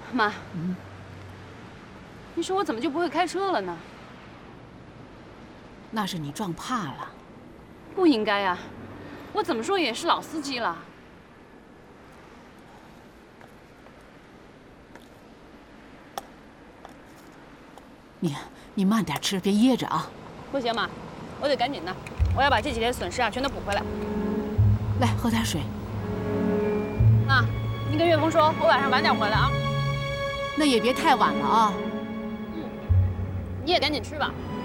妈，你说我怎么就不会开车了呢？ 那是你撞怕了。 不应该啊，我怎么说也是老司机了。 你慢点吃，别噎着啊。 不行妈，我得赶紧的，我要把这几天损失啊全都补回来。 来，喝点水。 妈，你跟岳峰说，我晚上晚点回来啊。 那也别太晚了啊。 你也赶紧吃吧。